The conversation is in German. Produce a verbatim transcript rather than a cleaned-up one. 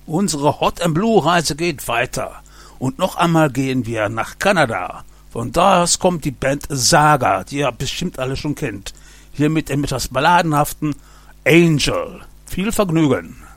Unsere Hot and Blue Reise geht weiter. Und noch einmal gehen wir nach Kanada. Von da aus kommt die Band Saga, die ihr bestimmt alle schon kennt. Hier mit dem etwas balladenhaften Angel. Viel Vergnügen.